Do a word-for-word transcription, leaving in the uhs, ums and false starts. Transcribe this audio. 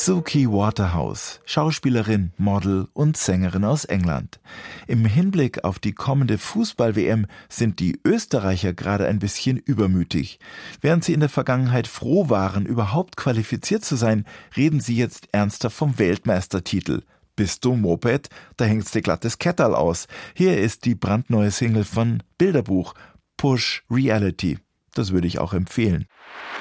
Suki Waterhouse, Schauspielerin, Model und Sängerin aus England. Im Hinblick auf die kommende Fußball-W M sind die Österreicher gerade ein bisschen übermütig. Während sie in der Vergangenheit froh waren, überhaupt qualifiziert zu sein, reden sie jetzt ernster vom Weltmeistertitel. Bist du Moped? Da hängt's dir glattes Ketterl aus. Hier ist die brandneue Single von Bilderbuch, Push Reality. Das würde ich auch empfehlen.